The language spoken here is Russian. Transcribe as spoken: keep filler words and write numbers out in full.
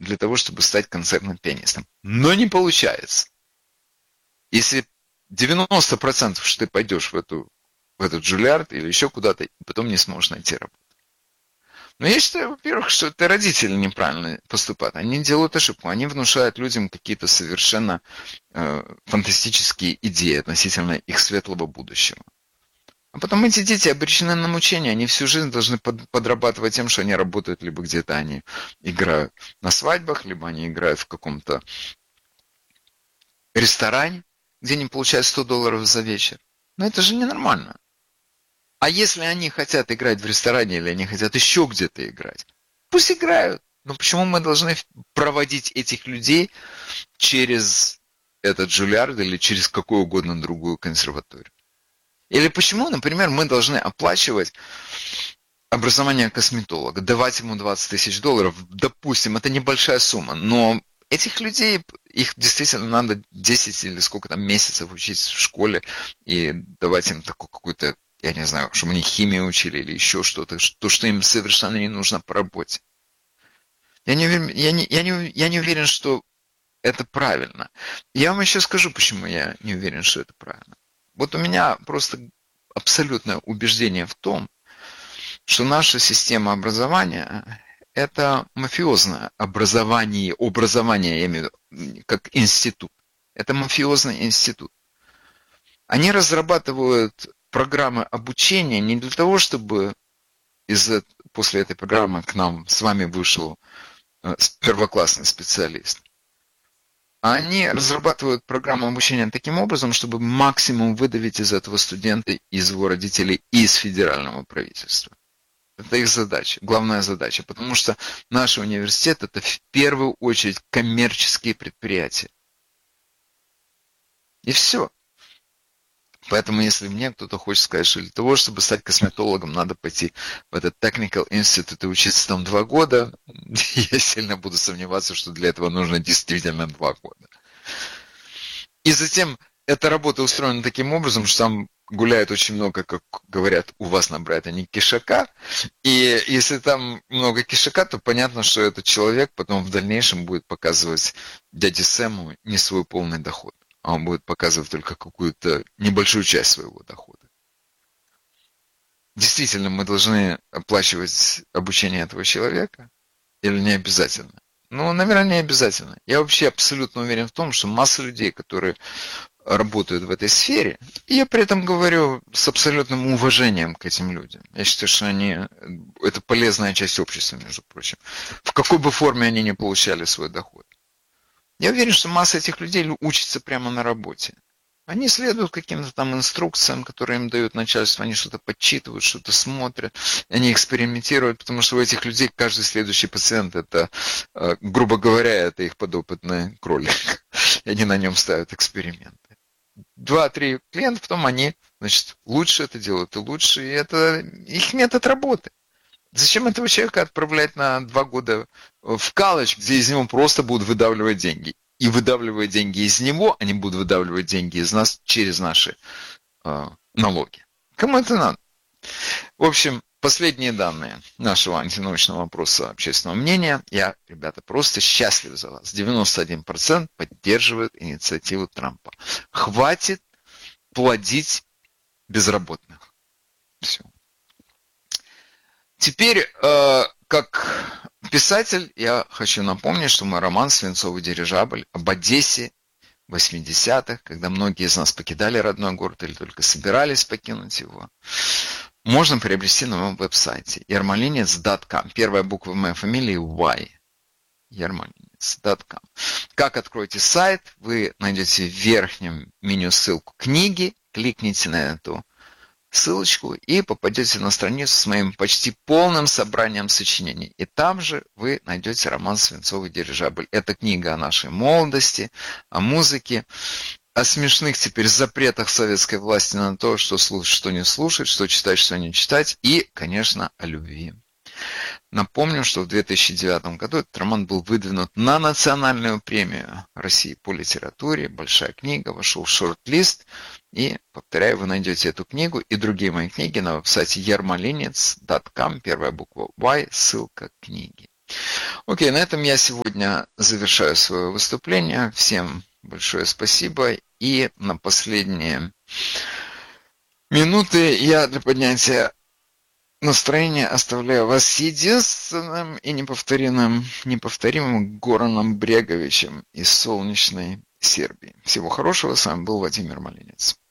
для того, чтобы стать концертным пианистом. Но не получается. Если девяносто процентов, что ты пойдешь в, эту, в этот Juilliard или еще куда-то, и потом не сможешь найти работу. Но я считаю, во-первых, что это родители неправильно поступают. Они делают ошибку. Они внушают людям какие-то совершенно э, фантастические идеи относительно их светлого будущего. А потом эти дети обречены на мучения. Они всю жизнь должны под, подрабатывать тем, что они работают, либо где-то они играют на свадьбах, либо они играют в каком-то ресторане, где они получают сто долларов за вечер. Но это же ненормально. А если они хотят играть в ресторане или они хотят еще где-то играть, пусть играют. Но почему мы должны проводить этих людей через этот Juilliard или через какую угодно другую консерваторию? Или почему, например, мы должны оплачивать образование косметолога, давать ему двадцать тысяч долларов, допустим, это небольшая сумма, но этих людей, их действительно надо десять или сколько там месяцев учить в школе и давать им такую какую-то, я не знаю, чтобы они химию учили или еще что-то, то, что им совершенно не нужно по работе. Я не, уверен, я, не, я, не, я не уверен, что это правильно. Я вам еще скажу, почему я не уверен, что это правильно. Вот у меня просто абсолютное убеждение в том, что наша система образования – это мафиозное образование, образование, я имею в виду, как институт. Это мафиозный институт. Они разрабатывают программы обучения не для того, чтобы из, после этой программы к нам с вами вышел первоклассный специалист. Они разрабатывают программу обучения таким образом, чтобы максимум выдавить из этого студента, из его родителей и из федерального правительства. Это их задача, главная задача, потому что наш университет – это в первую очередь коммерческие предприятия. И все. Поэтому, если мне кто-то хочет сказать, что для того, чтобы стать косметологом, надо пойти в этот Technical Institute и учиться там два года, я сильно буду сомневаться, что для этого нужно действительно два года. И затем эта работа устроена таким образом, что там гуляет очень много, как говорят у вас на Брайтоне, кишака. И если там много кишака, то понятно, что этот человек потом в дальнейшем будет показывать дяде Сэму не свой полный доход. А он будет показывать только какую-то небольшую часть своего дохода. Действительно, мы должны оплачивать обучение этого человека? Или не обязательно? Ну, наверное, не обязательно. Я вообще абсолютно уверен в том, что масса людей, которые работают в этой сфере, и я при этом говорю с абсолютным уважением к этим людям. Я считаю, что они, это полезная часть общества, между прочим. В какой бы форме они ни получали свой доход. Я уверен, что масса этих людей учится прямо на работе. Они следуют каким-то там инструкциям, которые им дают начальство, они что-то подсчитывают, что-то смотрят, они экспериментируют, потому что у этих людей каждый следующий пациент, это, грубо говоря, это их подопытный кролик. И они на нем ставят эксперименты. Два-три клиента, потом они, значит, лучше это делают и лучше, и это их метод работы. Зачем этого человека отправлять на два года в колледж, где из него просто будут выдавливать деньги? И выдавливая деньги из него, они будут выдавливать деньги из нас через наши э, налоги. Кому это надо? В общем, последние данные нашего антинаучного опроса общественного мнения. Я, ребята, просто счастлив за вас. девяносто один процент поддерживает инициативу Трампа. Хватит плодить безработных. Все. Теперь, э, как писатель, я хочу напомнить, что мой роман «Свинцовый дирижабль» об Одессе восьмидесятых, когда многие из нас покидали родной город или только собирались покинуть его, можно приобрести на моем веб-сайте ярмолинец точка ком. Первая буква моей фамилии Y. ярмолинец точка ком. Как откроете сайт, вы найдете в верхнем меню ссылку «Книги», кликните на эту ссылочку и попадете на страницу с моим почти полным собранием сочинений. И там же вы найдете роман «Свинцовый дирижабль». Это книга о нашей молодости, о музыке, о смешных теперь запретах советской власти на то, что слушать, что не слушать, что читать, что не читать, и, конечно, о любви. Напомню, что в две тысячи девятом году этот роман был выдвинут на национальную премию России по литературе. Большая книга, вошел в шорт-лист. И, повторяю, вы найдете эту книгу и другие мои книги на веб-сайте ярмолинец точка ком, первая буква Y, ссылка книги. Окей, на этом я сегодня завершаю свое выступление. Всем большое спасибо. И на последние минуты я для поднятия настроения оставляю вас с единственным и неповторимым, неповторимым Гораном Бреговичем из солнечной Сербии. Всего хорошего. С вами был Владимир Малинец.